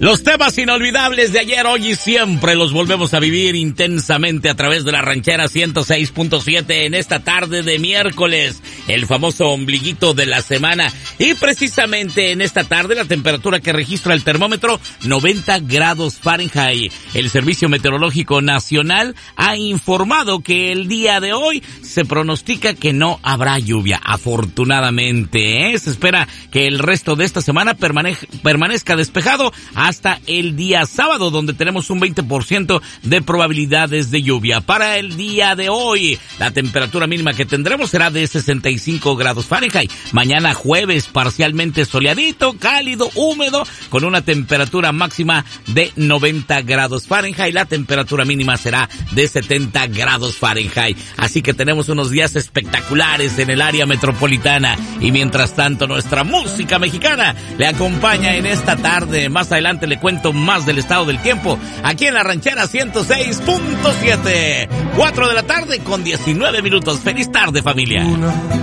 Los temas inolvidables de ayer, hoy y siempre los volvemos a vivir intensamente a través de la Ranchera 106.7 en esta tarde de miércoles, el famoso ombliguito de la semana. Y precisamente en esta tarde la temperatura que registra el termómetro, 90 grados Fahrenheit. El Servicio Meteorológico Nacional ha informado que el día de hoy se pronostica que no habrá lluvia, afortunadamente. Se espera que el resto de esta semana permanezca despejado hasta el día sábado, donde tenemos un 20% de probabilidades de lluvia. Para el día de hoy, la temperatura mínima que tendremos será de 65 grados Fahrenheit. Mañana jueves, parcialmente soleadito, cálido, húmedo, con una temperatura máxima de 90 grados Fahrenheit. La temperatura mínima será de 70 grados Fahrenheit. Así que tenemos unos días espectaculares en el área metropolitana. Y mientras tanto, nuestra música mexicana le acompaña en esta tarde. Más adelante le cuento más del estado del tiempo aquí en la Ranchera 106.7. 4 de la tarde con 19 minutos. Feliz tarde, familia.